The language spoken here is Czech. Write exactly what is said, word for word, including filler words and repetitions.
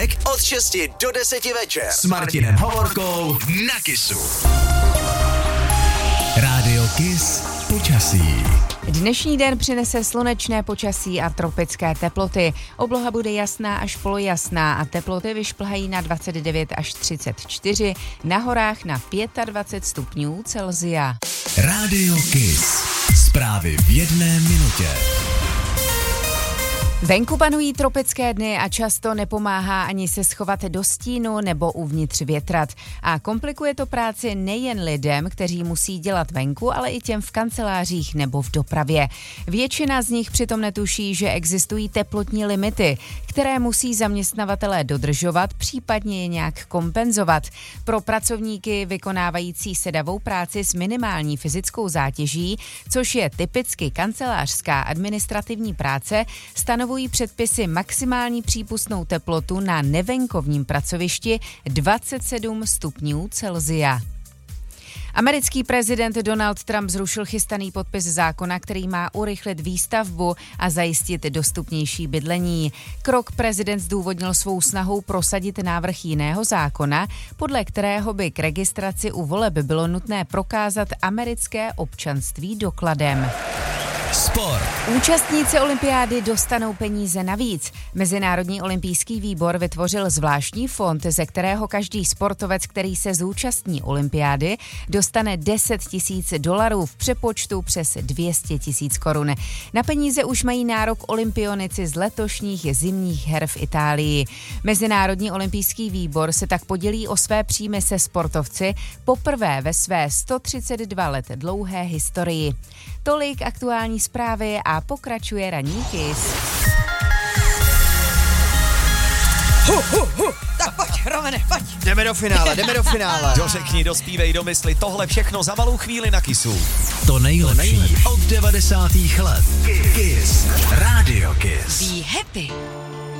pátek od šesti do deseti večer s Martinem Hovorkou na Kissu. Rádio Kiss počasí. Dnešní den přinese slunečné počasí a tropické teploty. Obloha bude jasná až polojasná a teploty vyšplhají na dvacet devět až třicet čtyři, na horách na dvacet pět stupňů Celsia. Rádio Kiss. Zprávy v jedné minutě. Venku panují tropické dny a často nepomáhá ani se schovat do stínu nebo uvnitř větrat. A komplikuje to práci nejen lidem, kteří musí dělat venku, ale i těm v kancelářích nebo v dopravě. Většina z nich přitom netuší, že existují teplotní limity, které musí zaměstnavatelé dodržovat, případně je nějak kompenzovat. Pro pracovníky vykonávající sedavou práci s minimální fyzickou zátěží, což je typicky kancelářská administrativní práce, stanovují předpisy maximální přípustnou teplotu na nevenkovním pracovišti dvacet sedm stupňů Celsia. Americký prezident Donald Trump zrušil chystaný podpis zákona, který má urychlit výstavbu a zajistit dostupnější bydlení. Krok prezident zdůvodnil svou snahou prosadit návrh jiného zákona, podle kterého by k registraci u voleb bylo nutné prokázat americké občanství dokladem. Sport. Účastníci olympiády dostanou peníze navíc. Mezinárodní olympijský výbor vytvořil zvláštní fond, ze kterého každý sportovec, který se zúčastní olympiády, dostane deset tisíc dolarů v přepočtu přes dvě stě tisíc korun. Na peníze už mají nárok olympionici z letošních zimních her v Itálii. Mezinárodní olympijský výbor se tak podělí o své příjmy se sportovci poprvé ve své sto třicet dva let dlouhé historii. Tolik aktuální zprávy a pokračuje ranní Kiss. Hu, hu, hu. Tak pojď, Romane, pojď. Jdeme do finále, jdeme do finále. Dořekni, dospívej, domysli, tohle všechno za malou chvíli na Kissu. To nejlepší od devadesátých let. Kiss. Rádio Kiss. Be happy.